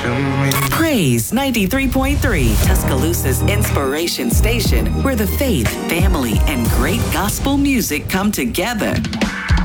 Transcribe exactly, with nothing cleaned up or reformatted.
to me. Praise ninety-three point three, Tuscaloosa's inspiration station, where the faith, family, and great gospel music come together.